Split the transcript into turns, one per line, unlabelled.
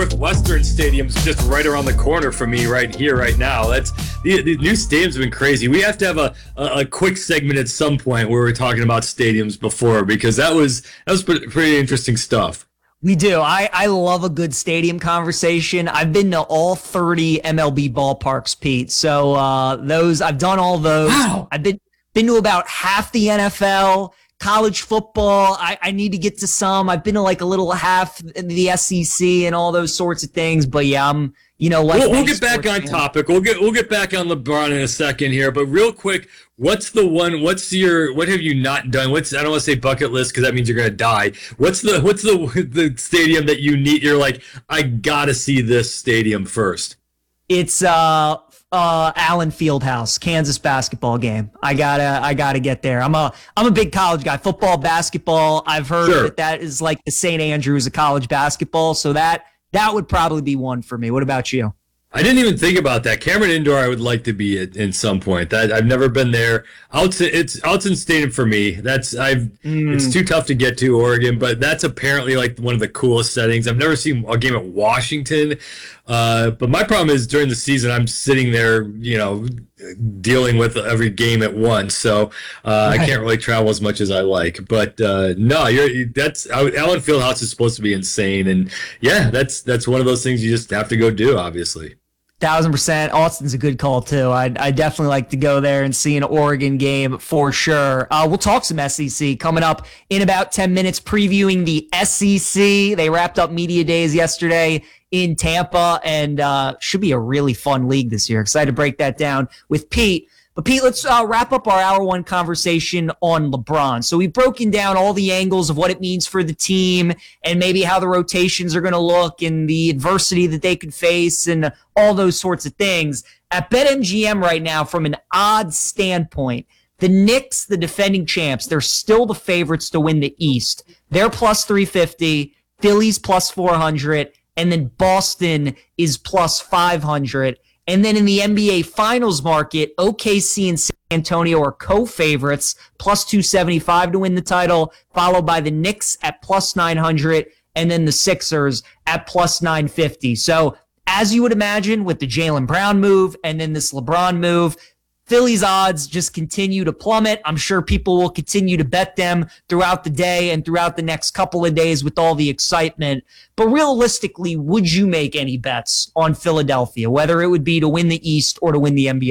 Northwestern Stadium's just right around the corner from me right here, right now. That's the new stadium's been crazy. We have to have a quick segment at some point where we're talking about stadiums before, because that was pretty interesting stuff.
We do. I love a good stadium conversation. I've been to all 30 MLB ballparks, Pete. So I've done all those.
Wow.
I've been to about half the NFL. College football, I need to get to some. I've been to like a little half the SEC and all those sorts of things. But yeah, I'm,
we'll get back on topic. We'll get back on LeBron in a second here. But real quick, what have you not done? I don't want to say bucket list because that means you're gonna die. What's the stadium that you need? You're like, I gotta see this stadium first.
It's Allen Fieldhouse, Kansas basketball game. I gotta get there. I'm a big college guy. Football, basketball. I've heard that is like the St. Andrews of college basketball. So that would probably be one for me. What about you?
I didn't even think about that. Cameron Indoor, I would like to be at in some point. I've never been there. Autzen Stadium for me. It's too tough to get to, Oregon, but that's apparently like one of the coolest settings. I've never seen a game at Washington, but my problem is during the season I'm sitting there, dealing with every game at once, so I can't really travel as much as I like. But no, Allen Fieldhouse is supposed to be insane, and yeah, that's one of those things you just have to go do, obviously.
1,000%. Austin's a good call too. I definitely like to go there and see an Oregon game for sure. We'll talk some SEC coming up in about 10 minutes, previewing the SEC. They wrapped up media days yesterday in Tampa, and should be a really fun league this year. Excited to break that down with Pete. But Pete, let's wrap up our hour one conversation on LeBron. So we've broken down all the angles of what it means for the team and maybe how the rotations are going to look and the adversity that they could face and all those sorts of things. At BetMGM right now, from an odds standpoint, the Knicks, the defending champs, they're still the favorites to win the East. They're plus 350, Philly's plus 400, and then Boston is plus 500. And then in the NBA Finals market, OKC and San Antonio are co-favorites, plus 275 to win the title, followed by the Knicks at plus 900, and then the Sixers at plus 950. So as you would imagine, with the Jaylen Brown move and then this LeBron move, Philly's odds just continue to plummet. I'm sure people will continue to bet them throughout the day and throughout the next couple of days with all the excitement. But realistically, would you make any bets on Philadelphia, whether it would be to win the East or to win the NBA